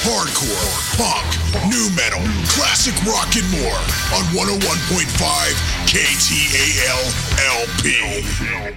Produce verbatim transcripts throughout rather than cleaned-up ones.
hardcore, punk, new metal, classic rock, and more on one oh one point five K T A L L P.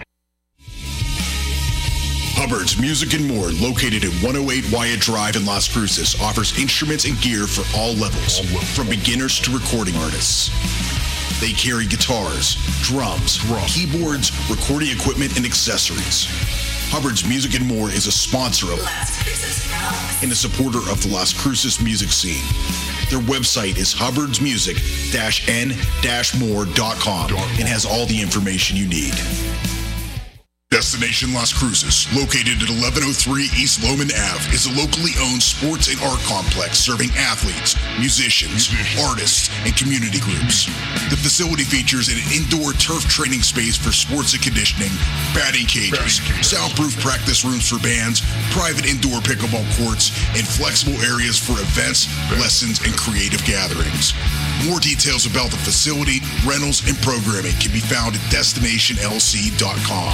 Hubbard's Music and More, located at one oh eight Wyatt Drive in Las Cruces, offers instruments and gear for all levels, from beginners to recording artists. They carry guitars, drums, keyboards, recording equipment, and accessories. Hubbard's Music and More is a sponsor of and a supporter of the Las Cruces music scene. Their website is hubbards music dash n dash more dot com and has all the information you need. Destination Las Cruces, located at eleven oh three East Loman Avenue, is a locally owned sports and art complex serving athletes, musicians, artists, and community groups. The facility features an indoor turf training space for sports and conditioning, batting cages, soundproof practice rooms for bands, private indoor pickleball courts, and flexible areas for events, lessons, and creative gatherings. More details about the facility, rentals, and programming can be found at destination l c dot com.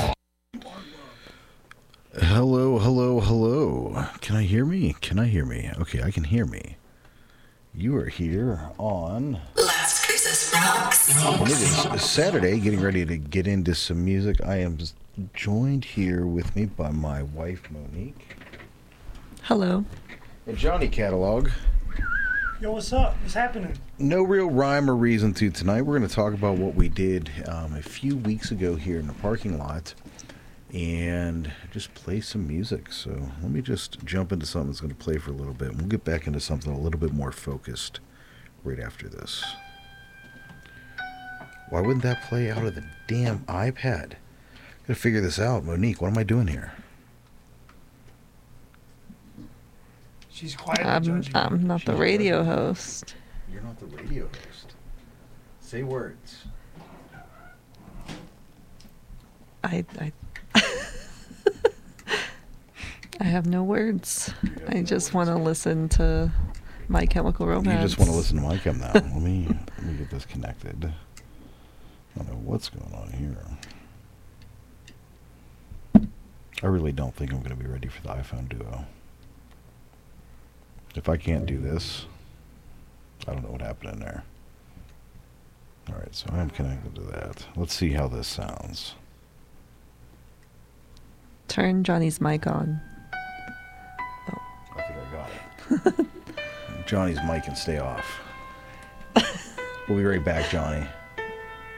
Hello, hello, hello. Can I hear me? Can I hear me? Okay, I can hear me. You are here on Las Cruces Rocks. And it is Saturday, getting ready to get into some music. I am joined here with me by my wife, Monique. Hello. And Johnny Catalog. Yo, what's up? What's happening? No real rhyme or reason to tonight. We're going to talk about what we did um, a few weeks ago here in the parking lot and just play some music. So let me just jump into something that's going to play for a little bit. And we'll get back into something a little bit more focused right after this. Why wouldn't that play out of the damn iPad? Gotta figure this out. Monique, what am I doing here? She's quiet. I'm, I'm not She's the radio judging. host. You're not the radio host. Say words. I, I, I have no words. I just want to listen to My Chemical Romance. You just want to listen to my chem now. Let me let me get this connected. I don't know what's going on here. I really don't think I'm going to be ready for the iPhone Duo. If I can't do this, I don't know what happened in there. All right, so I'm connected to that. Let's see how this sounds. Turn Johnny's mic on. I think I got it. Johnny's mic can stay off. We'll be right back, Johnny.